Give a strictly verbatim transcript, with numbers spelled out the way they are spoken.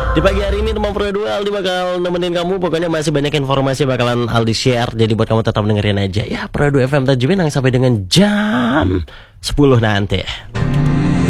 Di pagi hari ini teman Pro dua Aldi bakal nemenin kamu. Pokoknya masih banyak informasi bakalan Aldi share. Jadi buat kamu tetap dengerin aja ya Pro dua F M Tanjung Pinang sampai dengan jam sepuluh nanti.